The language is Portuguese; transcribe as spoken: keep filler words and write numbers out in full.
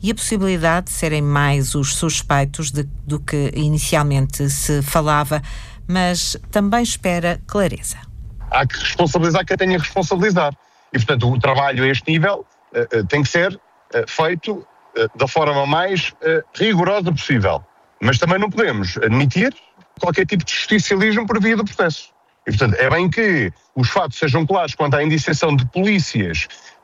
e a possibilidade de serem mais os suspeitos de, do que inicialmente se falava, mas também espera clareza. Há que responsabilizar quem tem a responsabilizar. E, portanto, o trabalho a este nível uh, uh, tem que ser uh, feito uh, da forma mais uh, rigorosa possível. Mas também não podemos admitir qualquer tipo de justicialismo por via do processo. E, portanto, é bem que os fatos sejam claros quanto à indiciação de polícias